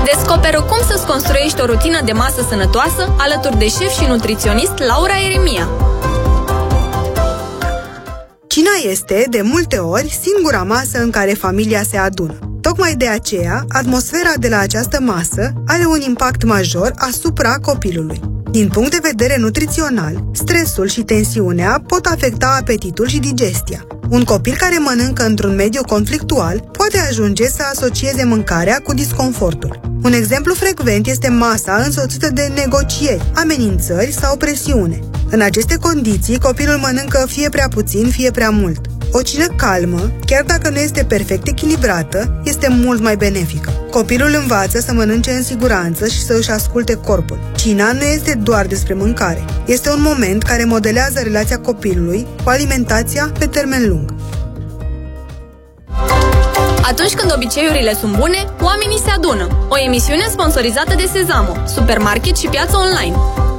Descoperă cum să-ți construiești o rutină de masă sănătoasă alături de șef și nutriționist Laura Eremia. Cina este, de multe ori, singura masă în care familia se adună. Tocmai de aceea, atmosfera de la această masă are un impact major asupra copilului. Din punct de vedere nutrițional, stresul și tensiunea pot afecta apetitul și digestia. Un copil care mănâncă într-un mediu conflictual poate ajunge să asocieze mâncarea cu disconfortul. Un exemplu frecvent este masa însoțită de negocieri, amenințări sau presiune. În aceste condiții, copilul mănâncă fie prea puțin, fie prea mult. O cină calmă, chiar dacă nu este perfect echilibrată, este mult mai benefică. Copilul învață să mănânce în siguranță și să își asculte corpul. Cina nu este doar despre mâncare. Este un moment care modelează relația copilului cu alimentația pe termen lung. Atunci când obiceiurile sunt bune, oamenii se adună. O emisiune sponsorizată de Sezamo, supermarket și piață online.